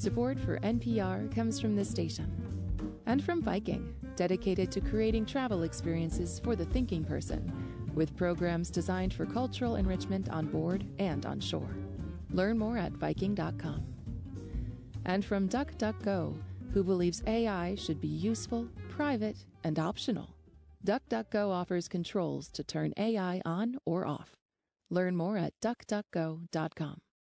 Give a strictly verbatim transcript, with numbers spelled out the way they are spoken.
Support for N P R comes from this station. And from Viking, dedicated to creating travel experiences for the thinking person, with programs designed for cultural enrichment on board and on shore. Learn more at Viking dot com. And from DuckDuckGo, who believes A I should be useful, private, and optional. DuckDuckGo offers controls to turn A I on or off. Learn more at Duck Duck Go dot com.